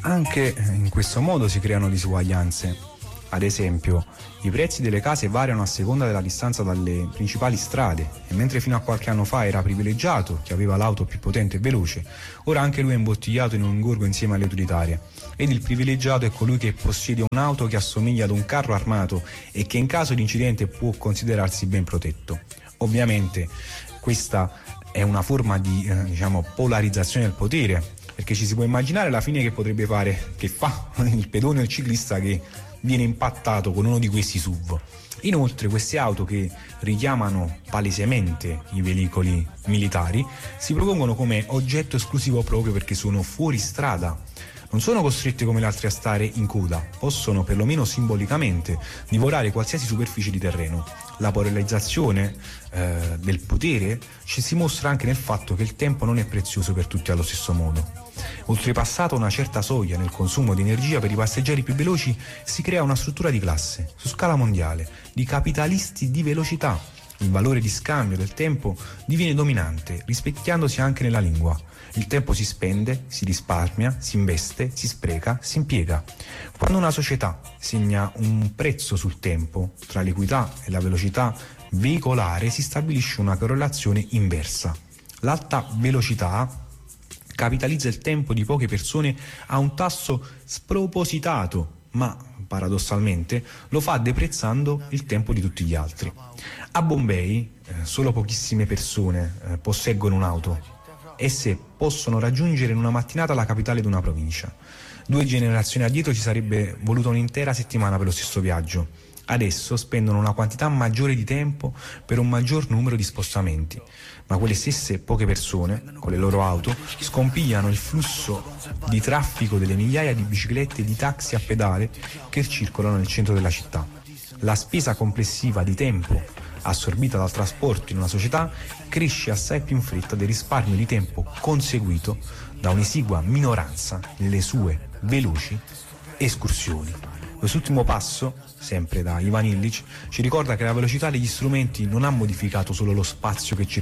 Anche in questo modo si creano disuguaglianze. Ad esempio, i prezzi delle case variano a seconda della distanza dalle principali strade e mentre fino a qualche anno fa era privilegiato chi aveva l'auto più potente e veloce, ora anche lui è imbottigliato in un ingorgo insieme alle utilitarie. Ed il privilegiato è colui che possiede un'auto che assomiglia ad un carro armato e che in caso di incidente può considerarsi ben protetto. Ovviamente questa è una forma di polarizzazione del potere, perché ci si può immaginare la fine che fa il pedone o il ciclista che viene impattato con uno di questi SUV. Inoltre queste auto che richiamano palesemente i veicoli militari si propongono come oggetto esclusivo proprio perché sono fuori strada. Non sono costrette come le altre a stare in coda, possono perlomeno simbolicamente divorare qualsiasi superficie di terreno. La polarizzazione del potere ci si mostra anche nel fatto che il tempo non è prezioso per tutti allo stesso modo. Oltrepassata una certa soglia nel consumo di energia per i passeggeri più veloci, si crea una struttura di classe, su scala mondiale, di capitalisti di velocità. Il valore di scambio del tempo diviene dominante, rispecchiandosi anche nella lingua. Il tempo si spende, si risparmia, si investe, si spreca, si impiega. Quando una società segna un prezzo sul tempo, tra l'equità e la velocità veicolare si stabilisce una correlazione inversa. L'alta velocità capitalizza il tempo di poche persone a un tasso spropositato, ma paradossalmente lo fa deprezzando il tempo di tutti gli altri. A Bombay solo pochissime persone posseggono un'auto. Esse possono raggiungere in una mattinata la capitale di una provincia. 2 generazioni addietro ci sarebbe voluta un'intera settimana per lo stesso viaggio. Adesso spendono una quantità maggiore di tempo per un maggior numero di spostamenti, ma quelle stesse poche persone, con le loro auto, scompigliano il flusso di traffico delle migliaia di biciclette e di taxi a pedale che circolano nel centro della città. La spesa complessiva di tempo assorbita dal trasporto in una società cresce assai più in fretta del risparmio di tempo conseguito da un'esigua minoranza nelle sue veloci escursioni. Quest'ultimo passo, sempre da Ivan Illich, ci ricorda che la velocità degli strumenti non ha modificato solo lo spazio che ci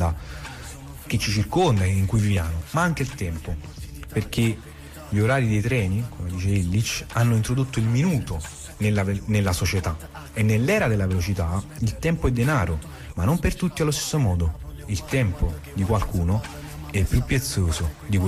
circonda e in cui viviamo, ma anche il tempo, perché gli orari dei treni, come dice Illich, hanno introdotto il minuto nella società e nell'era della velocità il tempo è denaro, ma non per tutti allo stesso modo. Il tempo di qualcuno è più prezioso di quello